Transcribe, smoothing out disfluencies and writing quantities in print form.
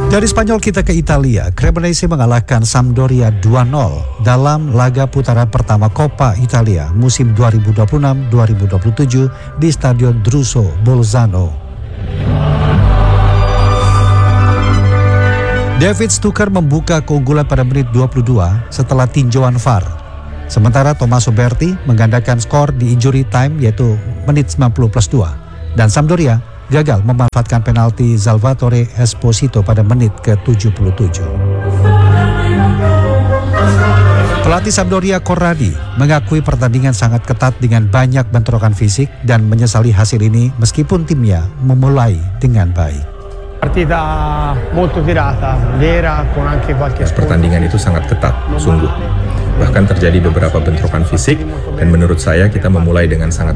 Dari Spanyol kita ke Italia. Cremonese mengalahkan Sampdoria 2-0 dalam laga putaran pertama Coppa Italia musim 2026-2027 di Stadion Druso Bolzano. David Stucker membuka keunggulan pada menit 22 setelah tinjauan VAR. Sementara Tommaso Berti menggandakan skor di injury time yaitu menit 90 plus 2. Dan Sampdoria gagal memanfaatkan penalti Salvatore Esposito pada menit ke-77. Pelatih Sampdoria Corradi mengakui pertandingan sangat ketat dengan banyak bentrokan fisik dan menyesali hasil ini meskipun timnya memulai dengan baik. Pertandingan itu sangat ketat, sungguh. Bahkan terjadi beberapa bentrokan fisik dan menurut saya kita memulai dengan sangat